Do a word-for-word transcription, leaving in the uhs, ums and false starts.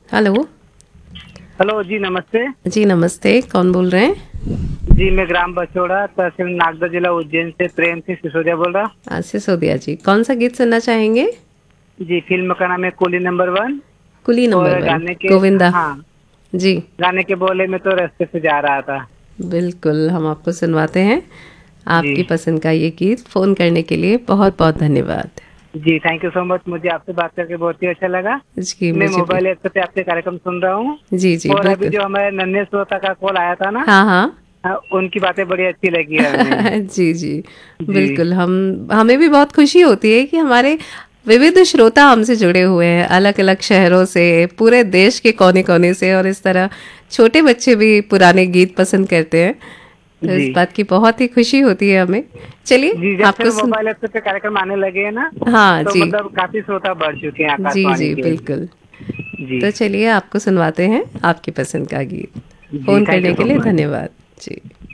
Hello. Hello जी, नमस्ते। जी नमस्ते, कौन बोल रहे हैं? जी, मैं ग्राम बछोड़ा, तहसील नागदा, जिला उज्जैन से प्रेम सिंह सिसोदिया बोल रहा। आशीष सिसोदिया जी, कौन सा गीत सुनना चाहेंगे? जी, फ़िल्म का नाम है कूली नंबर वन। कुली नंबर और वन, गाने के गोविंदा। हाँ, जी, गाने के बोले में तो रास्ते से जा रहा था। बिल्कुल हम आपको सुनवाते हैं। जी। आपकी पसंद का ये गीत। फ़ोन करने के लिए बहुत बहुत धन्यवाद। जी, थैंक यू सो मच। मुझे आपसे बात करके बहुत ही अच्छा लगा। जी, मैं मुझे भी। मोबाइल ऐप पे आपके कार्यक्रम सुन रहा हूँ। जी, जी, और अभी बिल्कुल। जो हमारे नन्हे श्रोता का कॉल आया था ना, हाँ, हाँ। हाँ, उनकी बातें बड़ी अच्छी लगी हमें। जी, जी, जी। बिल्कुल। हम हमें भी बहुत खुशी होती है कि हमारे विविध श्रोता हमसे जुड़े हुए हैं, अलग-अलग शहरों से, पूरे देश के कोने-कोने से, और इस तरह छोटे बच्चे भी पुराने गीत पसंद करते हैं। तो जी। इस बात की बहुत ही खुशी होती है हमें। चलिए, जी, जब से आपको सुन मोबाइल ऐप पे कार्यक्रम आने लगे हैं ना, हाँ तो जी। मतलब काफ़ी श्रोता बढ़ चुके हैं जी, आकाशवाणी जी, के। बिल्कुल। जी। तो चलिए आपको सुनवाते हैं आपकी पसंद का गीत। जी, फ़ोन थैंक यू करने के सो लिए मच। धन्यवाद। जी।